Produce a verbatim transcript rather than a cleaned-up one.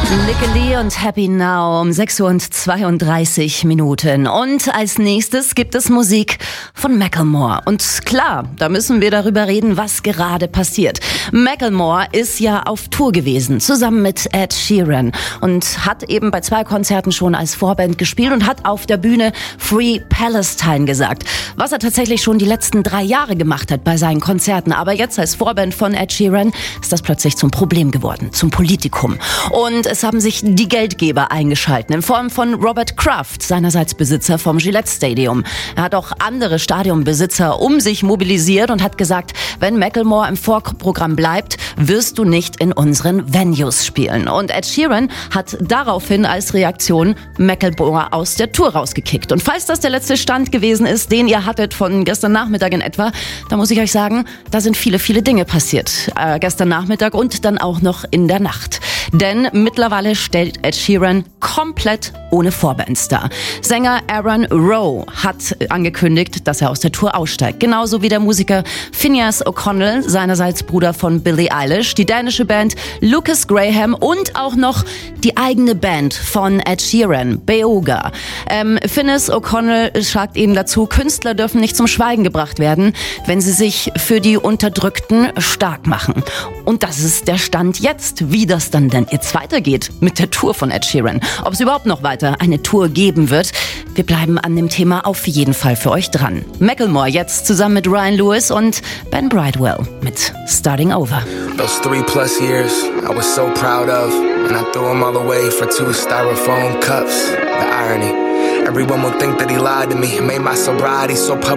Lickily und Happy Now um sechs Uhr zweiunddreißig Minuten. Und als nächstes gibt es Musik von Macklemore. Und klar, da müssen wir darüber reden, was gerade passiert. Macklemore ist ja auf Tour gewesen, zusammen mit Ed Sheeran. Und hat eben bei zwei Konzerten schon als Vorband gespielt und hat auf der Bühne Free Palestine gesagt. Was er tatsächlich schon die letzten drei Jahre gemacht hat bei seinen Konzerten. Aber jetzt als Vorband von Ed Sheeran ist das plötzlich zum Problem geworden, zum Politikum. Und es haben sich die Geldgeber eingeschaltet, in Form von Robert Kraft, seinerseits Besitzer vom Gillette Stadium. Er hat auch andere Stadionbesitzer um sich mobilisiert und hat gesagt, wenn Macklemore im Vorprogramm bleibt, wirst du nicht in unseren Venues spielen. Und Ed Sheeran hat daraufhin als Reaktion Macklemore aus der Tour rausgekickt. Und falls das der letzte Stand gewesen ist, den ihr hattet von gestern Nachmittag in etwa, da muss ich euch sagen, da sind viele, viele Dinge passiert. Äh, gestern Nachmittag und dann auch noch in der Nacht. Denn mittlerweile stellt Ed Sheeran komplett ohne Vorbands dar. Sänger Aaron Rowe hat angekündigt, dass er aus der Tour aussteigt. Genauso wie der Musiker Phineas O'Connell, seinerseits Bruder von Billie Eilish, die dänische Band Lucas Graham und auch noch die eigene Band von Ed Sheeran, Beoga. Ähm, Phineas O'Connell sagt eben dazu, Künstler dürfen nicht zum Schweigen gebracht werden, wenn sie sich für die Unterdrückten stark machen. Und das ist der Stand jetzt, wie das dann denn jetzt weitergeht mit der Tour von Ed Sheeran. Ob es überhaupt noch weiter eine Tour geben wird, wir bleiben an dem Thema auf jeden Fall für euch dran. Macklemore jetzt zusammen mit Ryan Lewis und Ben Bridewell mit Starting Over. Those three plus years I was so proud of, and I threw them all away for two styrofoam cups. The irony, everyone will think that he lied to me, made my sobriety so public.